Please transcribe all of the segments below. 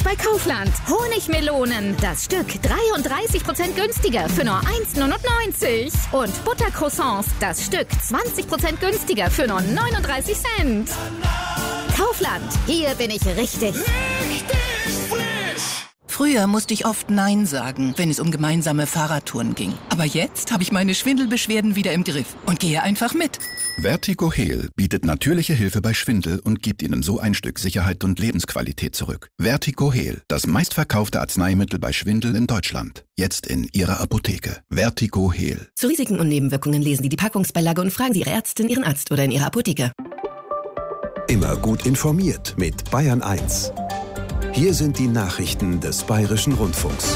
bei Kaufland. Honigmelonen, das Stück 33% günstiger für nur 1,99 €. Und Buttercroissants, das Stück 20% günstiger für nur 39 Cent. Kaufland, hier bin ich richtig. Früher musste ich oft Nein sagen, wenn es um gemeinsame Fahrradtouren ging. Aber jetzt habe ich meine Schwindelbeschwerden wieder im Griff und gehe einfach mit. Vertigo Heal bietet natürliche Hilfe bei Schwindel und gibt Ihnen so ein Stück Sicherheit und Lebensqualität zurück. Vertigo Heal, das meistverkaufte Arzneimittel bei Schwindel in Deutschland. Jetzt in Ihrer Apotheke. Vertigo Heal. Zu Risiken und Nebenwirkungen lesen Sie die Packungsbeilage und fragen Sie Ihre Ärztin, Ihren Arzt oder in Ihrer Apotheke. Immer gut informiert mit Bayern 1. Hier sind die Nachrichten des Bayerischen Rundfunks.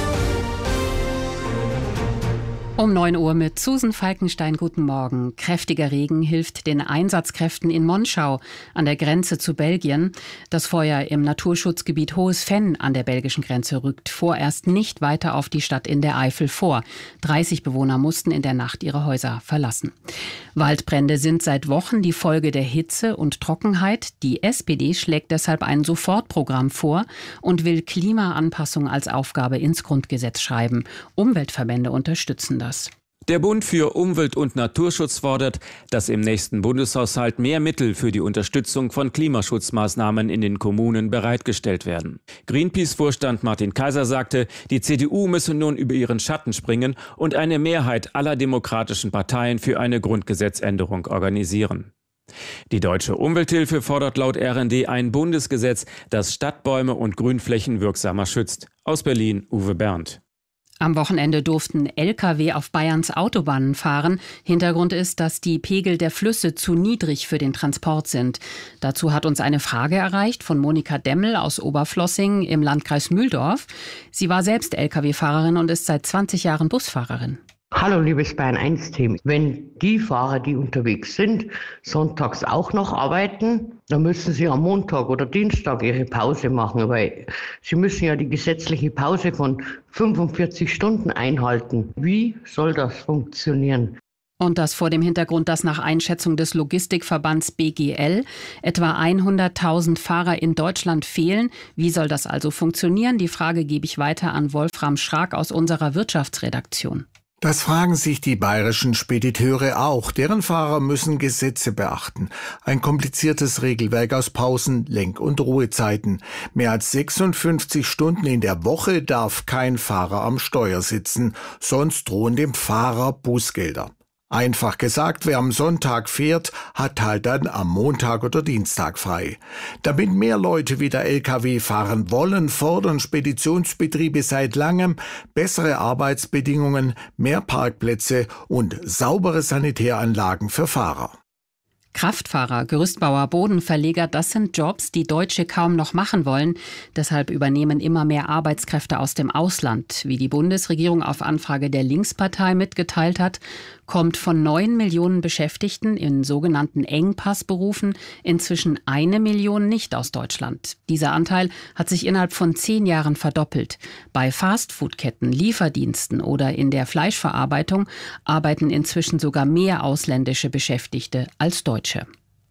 Um 9 Uhr mit Susan Falkenstein. Guten Morgen. Kräftiger Regen hilft den Einsatzkräften in Monschau an der Grenze zu Belgien. Das Feuer im Naturschutzgebiet Hohes Venn an der belgischen Grenze rückt vorerst nicht weiter auf die Stadt in der Eifel vor. 30 Bewohner mussten in der Nacht ihre Häuser verlassen. Waldbrände sind seit Wochen die Folge der Hitze und Trockenheit. Die SPD schlägt deshalb ein Sofortprogramm vor und will Klimaanpassung als Aufgabe ins Grundgesetz schreiben. Umweltverbände unterstützen das. Der Bund für Umwelt und Naturschutz fordert, dass im nächsten Bundeshaushalt mehr Mittel für die Unterstützung von Klimaschutzmaßnahmen in den Kommunen bereitgestellt werden. Greenpeace-Vorstand Martin Kaiser sagte, die CDU müsse nun über ihren Schatten springen und eine Mehrheit aller demokratischen Parteien für eine Grundgesetzänderung organisieren. Die Deutsche Umwelthilfe fordert laut RND ein Bundesgesetz, das Stadtbäume und Grünflächen wirksamer schützt. Aus Berlin, Uwe Berndt. Am Wochenende durften Lkw auf Bayerns Autobahnen fahren. Hintergrund ist, dass die Pegel der Flüsse zu niedrig für den Transport sind. Dazu hat uns eine Frage erreicht von Monika Demmel aus Oberflossing im Landkreis Mühldorf. Sie war selbst Lkw-Fahrerin und ist seit 20 Jahren Busfahrerin. Hallo liebes Bayern 1 Team. Wenn die Fahrer, die unterwegs sind, sonntags auch noch arbeiten, dann müssen sie am Montag oder Dienstag ihre Pause machen, weil sie müssen ja die gesetzliche Pause von 45 Stunden einhalten. Wie soll das funktionieren? Und das vor dem Hintergrund, dass nach Einschätzung des Logistikverbands BGL etwa 100.000 Fahrer in Deutschland fehlen. Wie soll das also funktionieren? Die Frage gebe ich weiter an Wolfram Schrag aus unserer Wirtschaftsredaktion. Das fragen sich die bayerischen Spediteure auch. Deren Fahrer müssen Gesetze beachten. Ein kompliziertes Regelwerk aus Pausen, Lenk- und Ruhezeiten. Mehr als 56 Stunden in der Woche darf kein Fahrer am Steuer sitzen, sonst drohen dem Fahrer Bußgelder. Einfach gesagt, wer am Sonntag fährt, hat halt dann am Montag oder Dienstag frei. Damit mehr Leute wieder Lkw fahren wollen, fordern Speditionsbetriebe seit langem bessere Arbeitsbedingungen, mehr Parkplätze und saubere Sanitäranlagen für Fahrer. Kraftfahrer, Gerüstbauer, Bodenverleger, das sind Jobs, die Deutsche kaum noch machen wollen. Deshalb übernehmen immer mehr Arbeitskräfte aus dem Ausland. Wie die Bundesregierung auf Anfrage der Linkspartei mitgeteilt hat, kommt von 9 Millionen Beschäftigten in sogenannten Engpassberufen inzwischen 1 Million nicht aus Deutschland. Dieser Anteil hat sich innerhalb von 10 Jahren verdoppelt. Bei Fastfood-Ketten, Lieferdiensten oder in der Fleischverarbeitung arbeiten inzwischen sogar mehr ausländische Beschäftigte als Deutsche.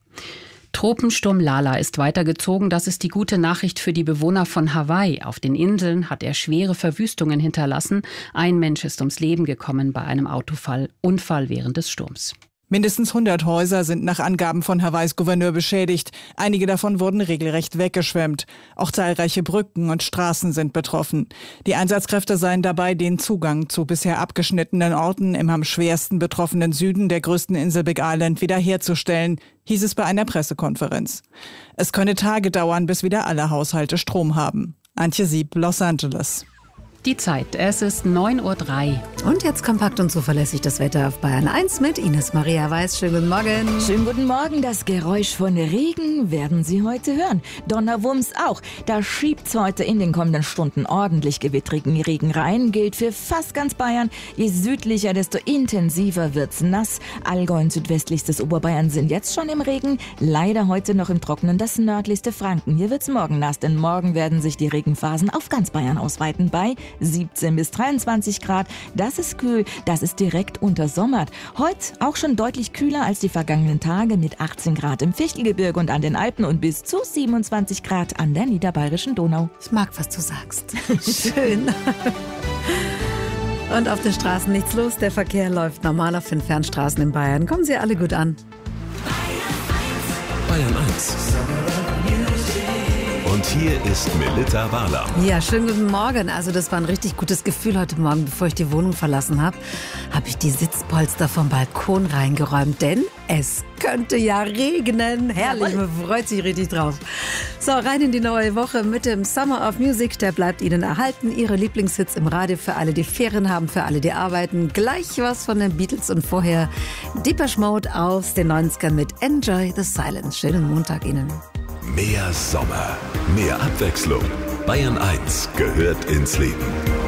Tropensturm Lala ist weitergezogen. Das ist die gute Nachricht für die Bewohner von Hawaii. Auf den Inseln hat er schwere Verwüstungen hinterlassen. Ein Mensch ist ums Leben gekommen bei einem Unfall während des Sturms. Mindestens 100 Häuser sind nach Angaben von Hawaiis Gouverneur beschädigt. Einige davon wurden regelrecht weggeschwemmt. Auch zahlreiche Brücken und Straßen sind betroffen. Die Einsatzkräfte seien dabei, den Zugang zu bisher abgeschnittenen Orten im am schwersten betroffenen Süden der größten Insel Big Island wiederherzustellen, hieß es bei einer Pressekonferenz. Es könne Tage dauern, bis wieder alle Haushalte Strom haben. Antje Sieb, Los Angeles. Die Zeit, es ist 9:03 Uhr. Und jetzt kompakt und zuverlässig das Wetter auf Bayern 1 mit Ines Maria Weiß. Schönen guten Morgen. Schönen guten Morgen. Das Geräusch von Regen werden Sie heute hören. Donnerwumms auch. Da schiebt's heute in den kommenden Stunden ordentlich gewittrigen Regen rein. Gilt für fast ganz Bayern. Je südlicher, desto intensiver wird's nass. Allgäu und südwestlichstes Oberbayern sind jetzt schon im Regen. Leider heute noch im Trockenen das nördlichste Franken. Hier wird's morgen nass, denn morgen werden sich die Regenphasen auf ganz Bayern ausweiten bei 17 bis 23 Grad. Das ist kühl, das ist direkt untersommert. Heute auch schon deutlich kühler als die vergangenen Tage mit 18 Grad im Fichtelgebirge und an den Alpen und bis zu 27 Grad an der niederbayerischen Donau. Ich mag, was du sagst. Schön. Und auf den Straßen nichts los. Der Verkehr läuft normal auf den Fernstraßen in Bayern. Kommen Sie alle gut an. Bayern 1. Und hier ist Melitta Wahler. Ja, schönen guten Morgen. Also das war ein richtig gutes Gefühl heute Morgen, bevor ich die Wohnung verlassen habe ich die Sitzpolster vom Balkon reingeräumt, denn es könnte ja regnen. Herrlich, man freut sich richtig drauf. So, rein in die neue Woche mit dem Summer of Music. Der bleibt Ihnen erhalten. Ihre Lieblingshits im Radio für alle, die Ferien haben, für alle, die arbeiten. Gleich was von den Beatles und vorher Depeche Mode aus den 90ern mit Enjoy the Silence. Schönen Montag Ihnen. Mehr Sommer, mehr Abwechslung. Bayern 1 gehört ins Leben.